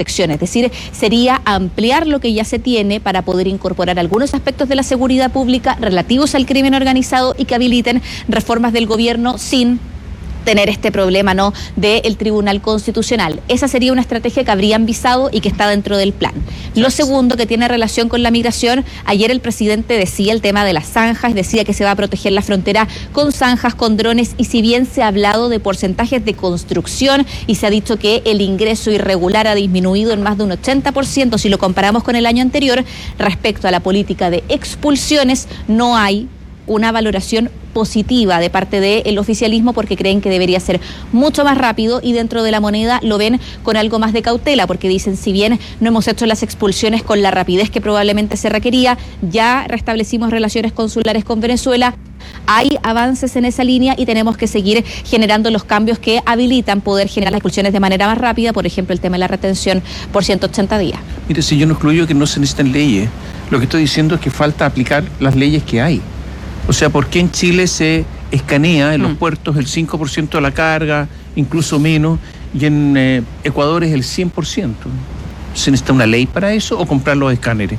protección. Es decir, sería ampliar lo que ya se tiene para poder incorporar algunos aspectos de la seguridad pública relativos al crimen organizado y que habiliten reformas del gobierno sin tener este problema, ¿no?, del Tribunal Constitucional. Esa sería una estrategia que habrían visado y que está dentro del plan. Lo segundo, que tiene relación con la migración, ayer el presidente decía el tema de las zanjas, decía que se va a proteger la frontera con zanjas, con drones, y si bien se ha hablado de porcentajes de construcción y se ha dicho que el ingreso irregular ha disminuido en más de un 80% si lo comparamos con el año anterior, respecto a la política de expulsiones no hay una valoración positiva de parte del oficialismo, porque creen que debería ser mucho más rápido, y dentro de la moneda lo ven con algo más de cautela, porque dicen, si bien no hemos hecho las expulsiones con la rapidez que probablemente se requería, ya restablecimos relaciones consulares con Venezuela, hay avances en esa línea y tenemos que seguir generando los cambios que habilitan poder generar las expulsiones de manera más rápida, por ejemplo el tema de la retención por 180 días. Mire, si yo no excluyo que no se necesitan leyes, lo que estoy diciendo es que falta aplicar las leyes que hay. O sea, ¿por qué en Chile se escanea en los puertos el 5% de la carga, incluso menos, y en Ecuador es el 100%? ¿Se necesita una ley para eso o comprar los escáneres?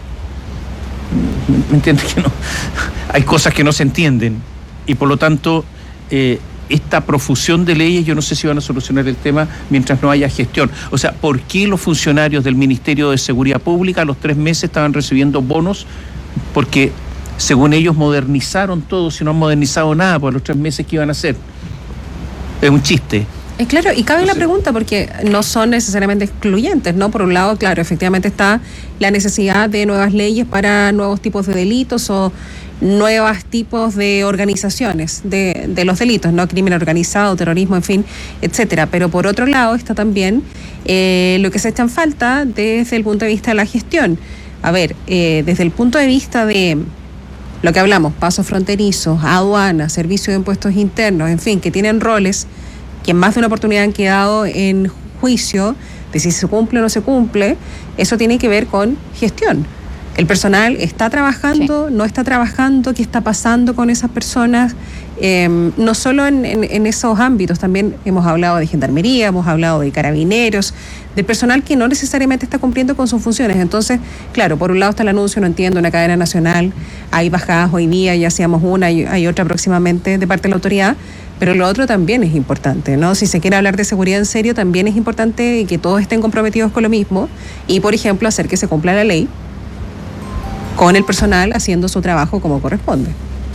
¿Me entiendes que no? Hay cosas que no se entienden y por lo tanto esta profusión de leyes yo no sé si van a solucionar el tema mientras no haya gestión. O sea, ¿por qué los funcionarios del Ministerio de Seguridad Pública a los 3 meses estaban recibiendo bonos? Porque según ellos modernizaron todo, si no han modernizado nada por los 3 meses que iban a hacer. Es un chiste. Claro, y cabe la pregunta porque no son necesariamente excluyentes, ¿no? Por un lado, claro, efectivamente está la necesidad de nuevas leyes para nuevos tipos de delitos o nuevos tipos de organizaciones de los delitos, ¿no? Crimen organizado, terrorismo, en fin, etcétera. Pero por otro lado está también lo que se echa en falta desde el punto de vista de la gestión. A ver, desde el punto de vista de lo que hablamos, pasos fronterizos, aduanas, servicio de impuestos internos, en fin, que tienen roles que en más de una oportunidad han quedado en juicio de si se cumple o no se cumple. Eso tiene que ver con gestión. El personal está trabajando, sí, no está trabajando, qué está pasando con esas personas, no solo en esos ámbitos, también hemos hablado de gendarmería, hemos hablado de carabineros, de personal que no necesariamente está cumpliendo con sus funciones. Entonces, claro, por un lado está el anuncio, no entiendo, una cadena nacional, hay bajadas hoy día, ya hacíamos una, hay otra próximamente de parte de la autoridad, pero lo otro también es importante, ¿no? Si se quiere hablar de seguridad en serio, también es importante que todos estén comprometidos con lo mismo y, por ejemplo, hacer que se cumpla la ley con el personal haciendo su trabajo como corresponde.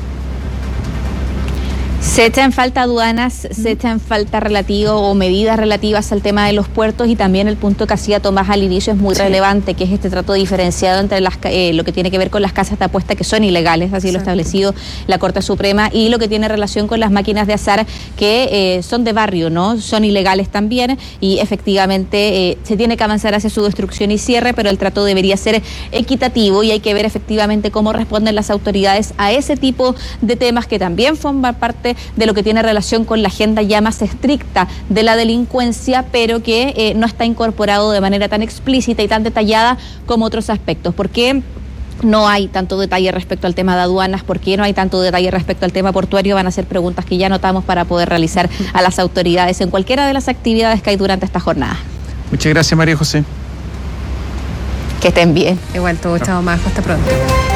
Se echa en falta aduanas, se echa en falta relativo o medidas relativas al tema de los puertos, y también el punto que hacía Tomás al inicio es muy relevante, que es este trato diferenciado entre lo que tiene que ver con las casas de apuesta que son ilegales, así lo ha establecido la Corte Suprema, y lo que tiene relación con las máquinas de azar que son de barrio, ¿no? Son ilegales también, y efectivamente se tiene que avanzar hacia su destrucción y cierre, pero el trato debería ser equitativo y hay que ver efectivamente cómo responden las autoridades a ese tipo de temas que también forman parte de lo que tiene relación con la agenda ya más estricta de la delincuencia, pero que no está incorporado de manera tan explícita y tan detallada como otros aspectos. ¿Por qué no hay tanto detalle respecto al tema de aduanas? ¿Por qué no hay tanto detalle respecto al tema portuario? Van a ser preguntas que ya anotamos para poder realizar a las autoridades en cualquiera de las actividades que hay durante esta jornada. Muchas gracias, María José. Que estén bien. Igual todo, chao, Majo, hasta pronto.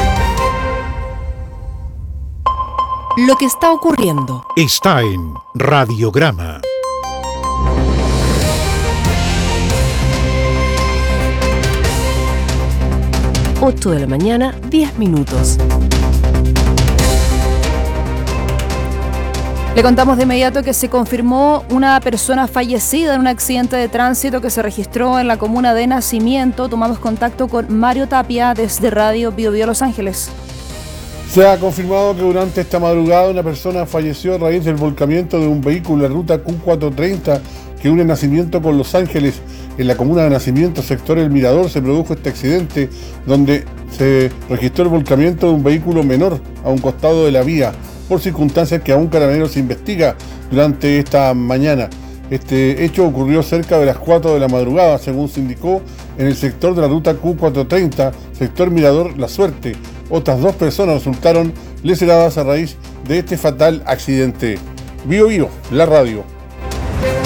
Lo que está ocurriendo está en Radiograma. Ocho de la mañana, 10 minutos. Le contamos de inmediato que se confirmó una persona fallecida en un accidente de tránsito que se registró en la comuna de Nacimiento. Tomamos contacto con Mario Tapia desde Radio Bio Bio Los Ángeles. Se ha confirmado que durante esta madrugada una persona falleció a raíz del volcamiento de un vehículo en la ruta Q430 que une Nacimiento con Los Ángeles. En la comuna de Nacimiento, sector El Mirador, se produjo este accidente donde se registró el volcamiento de un vehículo menor a un costado de la vía, por circunstancias que aún Carabineros investiga durante esta mañana. Este hecho ocurrió cerca de las 4 de la madrugada, según se indicó, en el sector de la ruta Q430, sector Mirador La Suerte. Otras 2 personas resultaron lesionadas a raíz de este fatal accidente. Bio Bio, la radio.